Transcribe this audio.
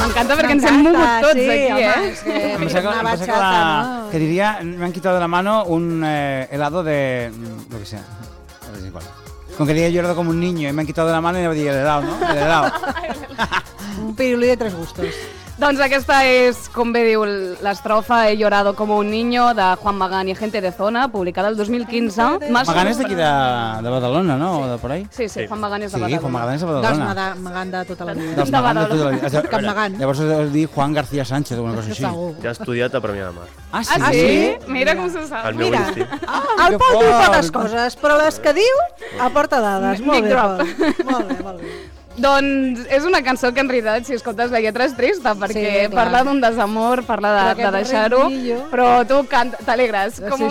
M'encanta perquè ens hem mogut tots aquí, que diría, me han quitado de la mano un helado de lo que sea. Es igual. Con que diga yo era como un niño y me han quitado de la mano y me diría el helado, ¿no? El helado. Un pirulí de tres gustos. Doncs aquesta és, com bé diu l'estrofa, He llorado como un niño, de Juan Magán i Gente de Zona, publicada el 2015. Magán és d'aquí de Badalona, no? O de por ahí? Sí, Juan Magán és de Badalona. Sí, Juan Magán és de Badalona. Dels Magán de tota la vida. Dels Magán de tota la vida. Cap Magán. Llavors es diu Juan García Sánchez o una cosa així. Ja he estudiat a Premià de Mar. Ah, sí? Ah, sí? Mira com se sap. El meu estiu. El Pol diu poques coses, però les que diu aporta dades. Molt bé, Pol. Molt bé, molt bé. Doncs és una cançó que en realitat, si escoltes la lletra, és trista, perquè parla d'un desamor, parla de deixar-ho, però tu t'alegres, com